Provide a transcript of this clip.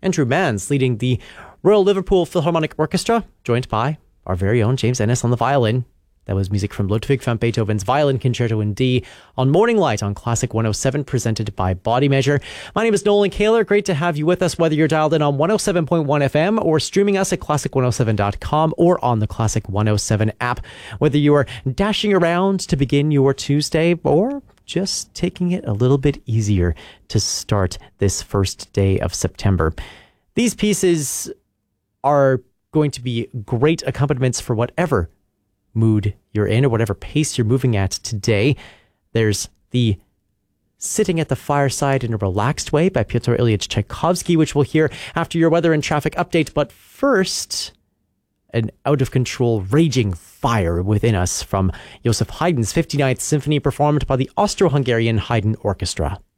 Andrew Manns leading the Royal Liverpool Philharmonic Orchestra, joined by our very own James Ennis on the violin. That was music from Ludwig van Beethoven's Violin Concerto in D on Morning Light on Classic 107, presented by Body Measure. My name is Nolan Kaler. Great to have you with us, whether you're dialed in on 107.1 FM or streaming us at classic107.com or on the Classic 107 app. Whether you are dashing around to begin your Tuesday or just taking it a little bit easier to start this first day of September. These pieces are going to be great accompaniments for whatever mood you're in or whatever pace you're moving at today. There's the Sitting at the Fireside in a Relaxed Way by Pyotr Ilyich Tchaikovsky, which we'll hear after your weather and traffic update. But first, an out-of-control raging fire within us from Joseph Haydn's 59th Symphony, performed by the Austro-Hungarian Haydn Orchestra.